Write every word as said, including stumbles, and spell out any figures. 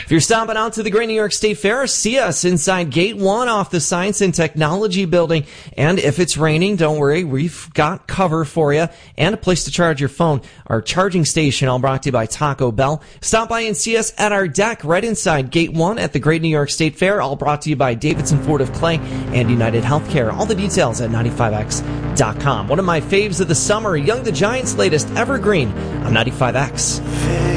If you're stopping out to the Great New York State Fair, see us inside Gate one off the Science and Technology Building. And if it's raining, don't worry, we've got cover for you and a place to charge your phone. Our charging station, all brought to you by Taco Bell. Stop by and see us at our deck right inside Gate one at the Great New York State Fair, all brought to you by Davidson Ford of Clay and United Healthcare. All the details at ninety-five X dot com. One of my faves of the summer, Young the Giants' latest Evergreen on ninety-five X.